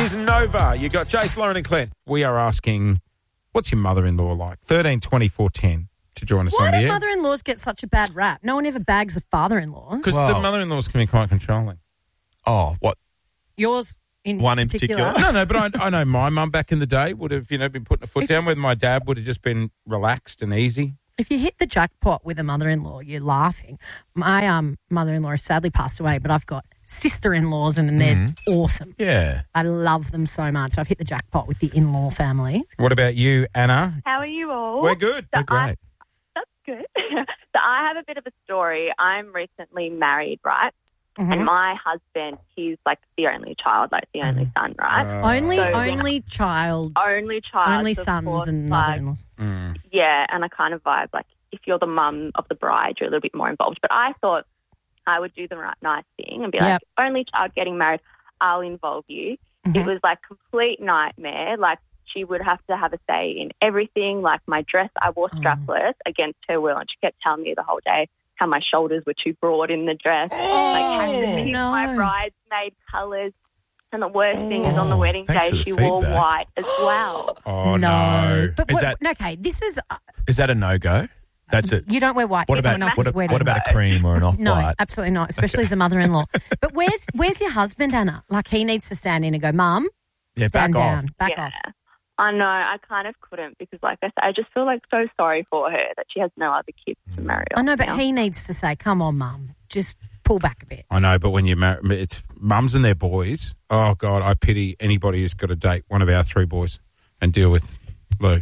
is Nova. You got Jace, Lauren and Clint. We are asking, what's your mother-in-law like? 13 24 10 to join us Why on the do air. mother-in-laws get such a bad rap? No one ever bags a father-in-law. Because the mother-in-laws can be quite controlling. Oh, what? Yours in One in particular. particular? No, but I know my mum back in the day would have, been putting a foot down, where my dad would have just been relaxed and easy. If you hit the jackpot with a mother-in-law, you're laughing. My mother-in-law has sadly passed away, but I've got sister-in-laws and they're awesome. Yeah. I love them so much. I've hit the jackpot with the in-law family. What about you, Anna? How are you all? We're good. So We're great. That's good. So I have a bit of a story. I'm recently married, right? Mhm. And my husband, he's like the only child, like the only son, right? Only So- only child, Only child. only so of sons course, and like, mother-in-laws. Yeah, and I kind of vibe like if you're the mum of the bride, you're a little bit more involved. But I thought I would do the right nice thing and be like, only child getting married, I'll involve you. It was like complete nightmare. Like she would have to have a say in everything. Like my dress, I wore strapless against her will, and she kept telling me the whole day how my shoulders were too broad in the dress. Like had to pick my bridesmaid colours. And the worst thing is on the wedding Thanks day, for the she wore feedback. white as well. Oh, no. But Is okay, this is... Is that a no-go? That's it. You don't wear white What for about someone else's wedding. what about a cream or an off-white? No, absolutely not, especially as a mother-in-law. But where's your husband, Anna? Like, he needs to stand in and go, Mum, stand back down. off. Back off. I know. I kind of couldn't because, like I said, I just feel like so sorry for her that she has no other kids to marry. I know, but now. he needs to say, come on, Mum, just pull back a bit. I know, but when you marry, it's mums and their boys. Oh, God, I pity anybody who's got to date one of our three boys and deal with Lou.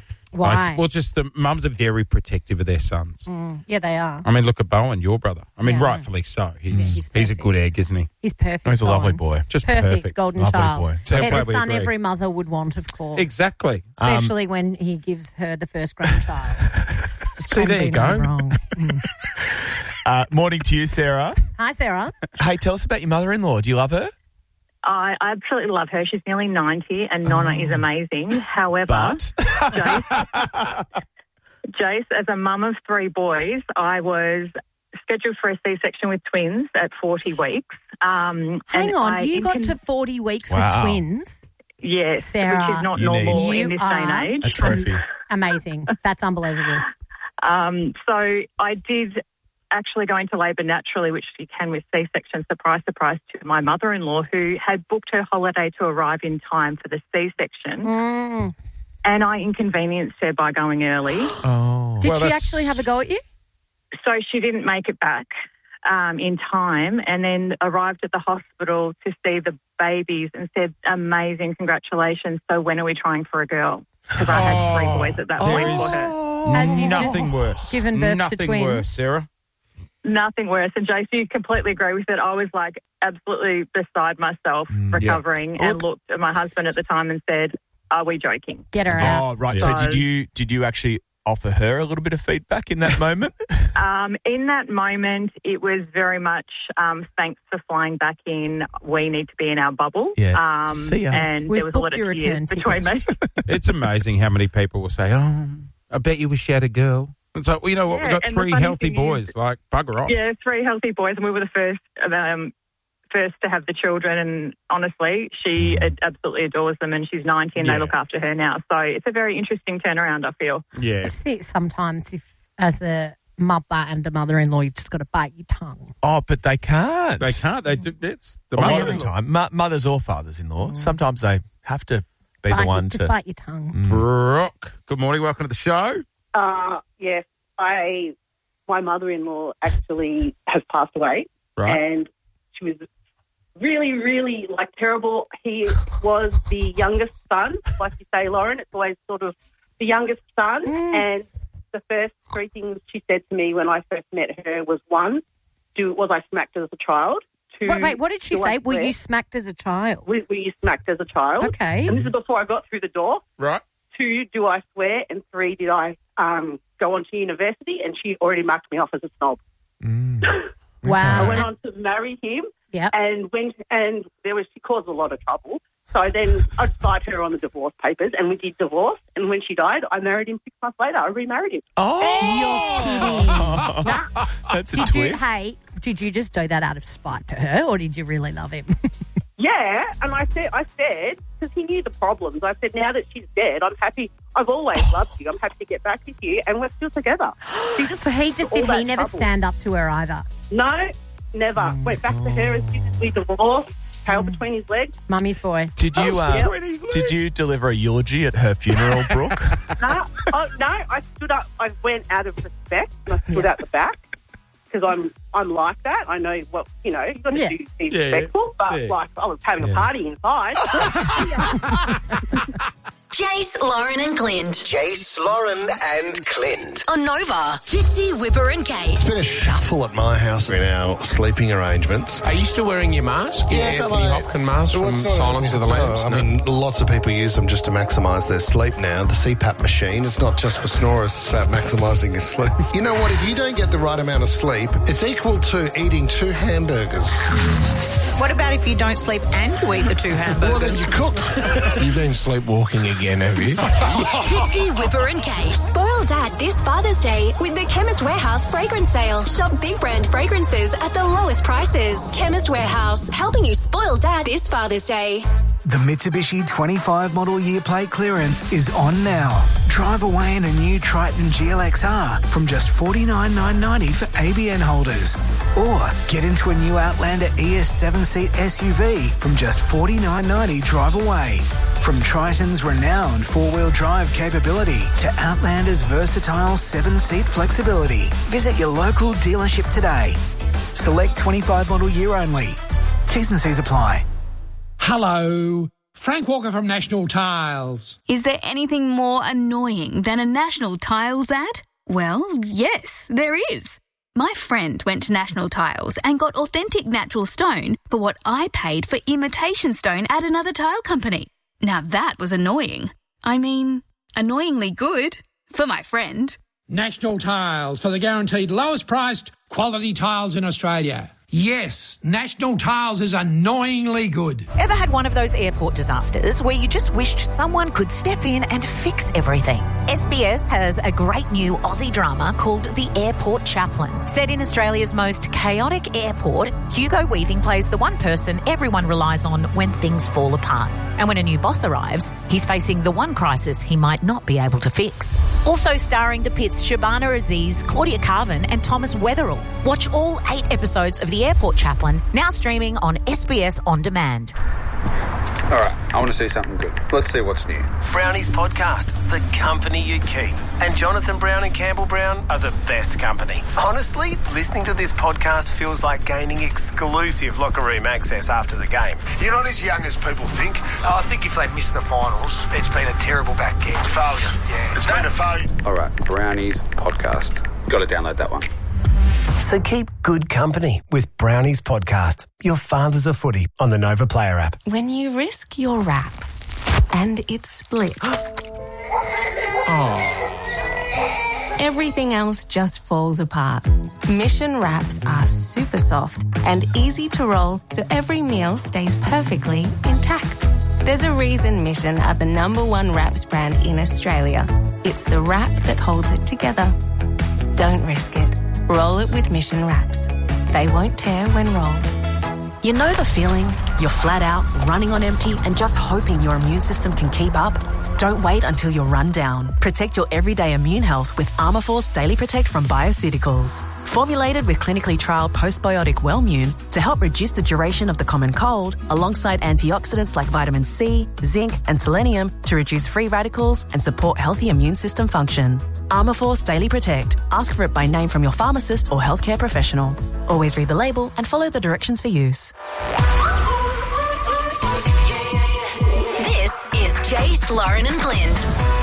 Why? Well, just the mums are very protective of their sons. Yeah, they are. I mean, look at Bowen, your brother. I mean, Yeah. rightfully so. he's He's a perfect. good egg, isn't he? He's perfect. Oh, he's a lovely Colin. boy. Just Perfect, golden Lovely child. boy. So They're the glad we son agree. every mother would want, of course. Exactly. Especially when he gives her the first grandchild. Just See, can't there be you no go. wrong. Morning to you, Sarah. Hi, Sarah. Hey, tell us about your mother-in-law. Do you love her? I absolutely love her. She's nearly 90 and Nonna is amazing. However, But Jace, as a mum of three boys, I was scheduled for a C-section with twins at 40 weeks. Hang on, you got to 40 weeks Wow. with twins? Yes, Sarah, which is not Unique. normal You in this day are and age. a trophy. Amazing. That's unbelievable. So I did actually go into labour naturally, which you can with C-section, surprise, surprise, to my mother-in-law, who had booked her holiday to arrive in time for the C-section. Mm. And I inconvenienced her by going early. Oh. Did Well, she that's- actually have a go at you? So she didn't make it back in time and then arrived at the hospital to see the babies and said, amazing, congratulations. So when are we trying for a girl? Because I had three boys at that point for her. As you've Nothing just worse. given birth to Nothing twins. worse, Sarah. Nothing worse. And JC, you completely agree with it. I was like absolutely beside myself recovering and looked at my husband at the time and said, are we joking? Get her out. Oh, right. So So- did you actually offer her a little bit of feedback in that moment? In that moment, it was very much thanks for flying back in. We need to be in our bubble. Yeah. See ya. And We've there was a lot booked of your tears return between me. It's amazing how many people will say, oh, I bet you wish you had a girl. It's like, well, you know what? Yeah, We've got and the three funny healthy thing boys. Like, bugger off. Yeah, three healthy boys, and we were the first to have the children. And honestly, she absolutely adores them, and she's 90, and Yeah. they look after her now. So it's a very interesting turnaround, I feel. Yeah. I just think sometimes if, as a mother and a mother-in-law, you've just got to bite your tongue. Oh, but they can't. They can't. They do. It's the A lot of mother. the time, mothers or fathers-in-law, sometimes they have to be the Bite- one just to... bite your tongue. Brooke, good morning. Welcome to the show. Yes, my mother-in-law actually has passed away, Right. and she was really, really terrible. He was the youngest son, like you say, Lauren. It's always sort of the youngest son, and the first three things she said to me when I first met her was, one, was I smacked as a child? Two, Wait, what did she do I say? Were swear? you smacked as a child? Were you smacked as a child? Okay. And this is before I got through the door. Right. Two, do I swear? And three, did I go on to university? And she already marked me off as a snob. I Wow. went on to marry him, Yeah. and she caused a lot of trouble. So then I'd cite her on the divorce papers, and we did divorce. And when she died, I married him 6 months later. I remarried him. Oh! You're kidding. That's a Did you, twist. hey, did you just do that out of spite to her, or did you really love him? Yeah, and I said, because he knew the problems, I said, now that she's dead, I'm happy. I've always loved you. I'm happy to get back with you, and we're still together. Did he never stand up to her either? No, never. Went back to her as soon as we divorced, tail between his legs. Mummy's boy. Did you deliver a eulogy at her funeral, Brooke? No, I stood up. I went out of respect, and I stood out the back. Because I'm like that. I know what, you've got to be respectful, but like I was having a party inside. Jace, Lauren and Clint. Jace, Lauren and Clint. On Nova. Fitzy, Whipper and Kate. It's been a shuffle at my house in our sleeping arrangements. Are you still wearing your mask? Yeah, your Anthony Hopkins mask from Silence of the Lambs? I mean, lots of people use them just to maximise their sleep now. The CPAP machine, it's not just for snorers, it's maximising your sleep. You know what? If you don't get the right amount of sleep, it's equal to eating 2 hamburgers. What about if you don't sleep and you eat the 2 hamburgers? Well, then you're cooked. You've been sleepwalking again, have you? Fitzy, Whipper and Kate. Spoil Dad this Father's Day with the Chemist Warehouse fragrance sale. Shop big brand fragrances at the lowest prices. Chemist Warehouse, helping you spoil Dad this Father's Day. The Mitsubishi 25 model year plate clearance is on now. Drive away in a new Triton GLXR from just $49,990 for ABN holders. Or get into a new Outlander ES 7-seat SUV from just $49,990 drive away. From Triton's renowned 4-wheel drive capability to Outlander's versatile 7-seat flexibility. Visit your local dealership today. Select 25 model year only. T's and C's apply. Hello, Frank Walker from National Tiles. Is there anything more annoying than a National Tiles ad? Well, yes, there is. My friend went to National Tiles and got authentic natural stone for what I paid for imitation stone at another tile company. Now that was annoying. I mean, annoyingly good for my friend. National Tiles, for the guaranteed lowest priced quality tiles in Australia. Yes, National Tiles is annoyingly good. Ever had one of those airport disasters where you just wished someone could step in and fix everything? SBS has a great new Aussie drama called The Airport Chaplain. Set in Australia's most chaotic airport, Hugo Weaving plays the one person everyone relies on when things fall apart. And when a new boss arrives, he's facing the one crisis he might not be able to fix. Also starring the Pitts Shabana Aziz, Claudia Carvin and Thomas Weatherall. Watch all 8 episodes of The Airport Chaplain, now streaming on SBS On Demand. All right, I want to see something good. Let's see what's new. Brownie's podcast, The Company You Keep. And Jonathan Brown and Campbell Brown are the best company. Honestly, listening to this podcast feels like gaining exclusive locker room access after the game. You're not as young as people think. I think if they miss the finals, it's been a terrible back end. Failure, yeah. It's been a failure. All right, Brownie's podcast. Got to download that one. So keep good company with Brownie's podcast, Your Father's a Footy, on the Nova Player app. When you risk your wrap and it splits, everything else just falls apart. Mission wraps are super soft and easy to roll so every meal stays perfectly intact. There's a reason Mission are the #1 wraps brand in Australia. It's the wrap that holds it together. Don't risk it. Roll it with Mission wraps. They won't tear when rolled. You know the feeling? You're flat out, running on empty and just hoping your immune system can keep up? Don't wait until you're run down. Protect your everyday immune health with Armourforce Daily Protect from Bioceuticals. Formulated with clinically trialled postbiotic Wellmune to help reduce the duration of the common cold, alongside antioxidants like vitamin C, zinc and selenium to reduce free radicals and support healthy immune system function. Armourforce Daily Protect. Ask for it by name from your pharmacist or healthcare professional. Always read the label and follow the directions for use. This is Jace, Lauren and Clint.